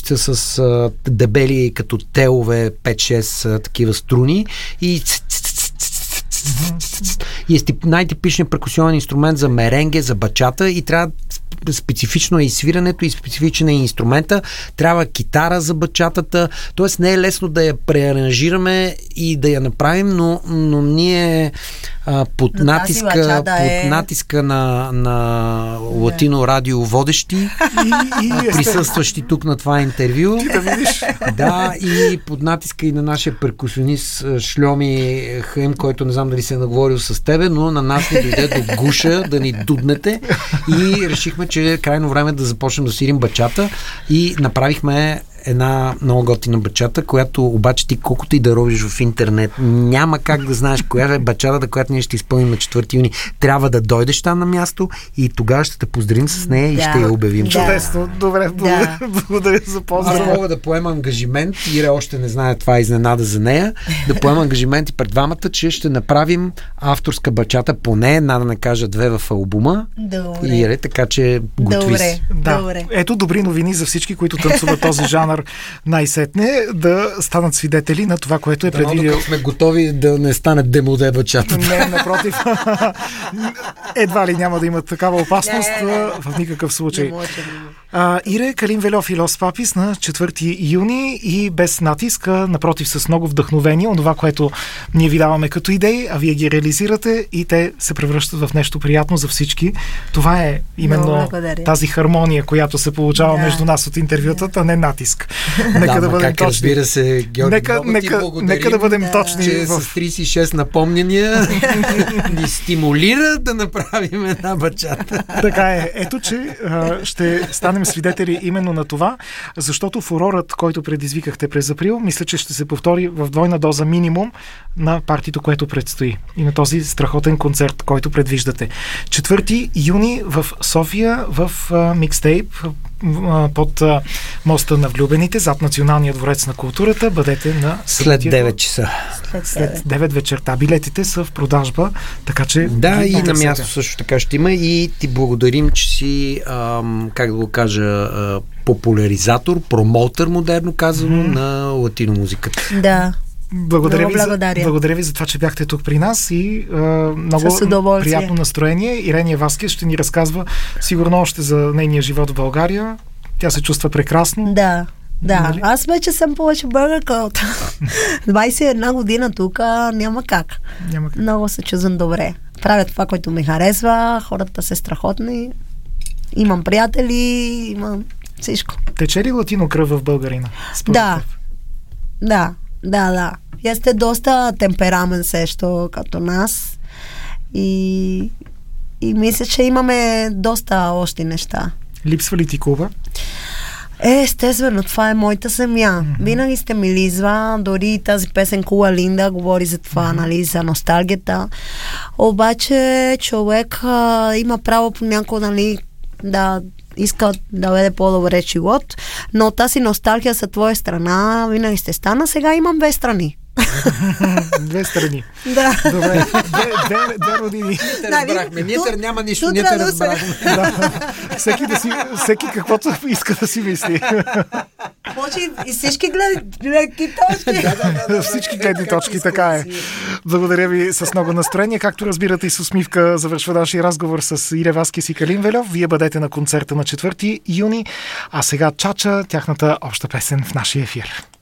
кошчица с дебели като телове, 5-6 такива струни и е най-типичният перкусионен инструмент за меренге, за бачата и трябва специфично е и свирането и специфичен е и инструмента. Трябва китара за бачатата. Тоест не е лесно да я преаранжираме и да я направим, но ние под натиска на Латино радио водещи присъстващи тук на това интервю. Ти да видиш. Да, и под натиска и на нашия перкусионист Шльоми Хаим, който не знам дали се е наговорил с тебе, но на нас ни дойде до гуша да ни дуднете и решихме, че е крайно време да започнем да свирим бачата и направихме една много готина бачата, която обаче ти колкото и да робиш в интернет, няма как да знаеш коя е бачата, която ние ще изпълним на 4 юни. Трябва да дойдеш там на място и тогава ще те поздравим с нея и ще я обявим. Чудесно. Добре, благодаря за поздрава. Аз мога да поема ангажимент, Ира още не знае, това е изненада за нея, да поема ангажимент и пред двамата, че ще направим авторска бачата, поне една, да не кажа 2 в албума. Добре. Ире, така че готви си. Добре. Ето добри новини за всички, които танцуват този жанр най-сетне, да станат свидетели на това, което е предвидил. Да, сме готови да не стане демоде бачата. Не, напротив. Едва ли няма да имат такава опасност в никакъв случай. Ире, Калин Вельов и Лос Папис на 4 юни и без натиск, напротив с много вдъхновение, онова, което ние ви даваме като идеи, а вие ги реализирате и те се превръщат в нещо приятно за всички. Това е именно тази хармония, която се получава между нас от интервютата, а не натиск. Нека да бъдем точни. Разбира се, Георги, нека да бъдем точни. Че с 36 напомняния ни стимулира да направим една бачата. Така е. Ето, че ще станем свидетели именно на това, защото фурорът, който предизвикахте през април, мисля, че ще се повтори в двойна доза минимум на партито, което предстои. И на този страхотен концерт, който предвиждате. 4 юни в София в микстейп под моста на влюбените, зад Националния дворец на културата. Бъдете на след 9 часа. След 9 вечерта. Билетите са в продажба, така че... Да, и на място също така ще има и ти благодарим, че си как да го кажа, популяризатор, промоутър, модерно казано, на латино музиката. Да. Благодаря ви за това, че бяхте тук при нас и много приятно настроение. Ирения Васкес ще ни разказва сигурно още за нейния живот в България. Тя се чувства прекрасно. Да. Нали? Аз вече съм повече българка от 21 година тук, няма как. Много се чувствам добре. Правя това, което ми харесва, хората са страхотни, имам приятели, имам всичко. Тече ли латино кръв в българина? Да. Вие сте доста темперамент също като нас и мисля, че имаме доста още неща. Липсва ли ти Куба? Естествено, това е моята семя. Винаги сте ми лизва, дори тази песен Кула Линда говори за това, нали, за носталгията. Обаче човек има право понякога, нали, да иска да веде по-добре живот, но тази носталгия за твоя страна винаги сте стана. Сега имам 2 страни. 2 страни. Да. Добре. Две родини. Ние няма нищо, ние те разбрахме. Всеки каквото иска да си мисли. Може и всички гледни точки. Всички гледни точки, така е. Благодаря ви с много настроение. Както разбирате и с усмивка завършва нашия разговор с Ире Васкес и Калин Вельов. Вие бъдете на концерта на 4 юни, а сега Чача, тяхната обща песен в нашия ефир.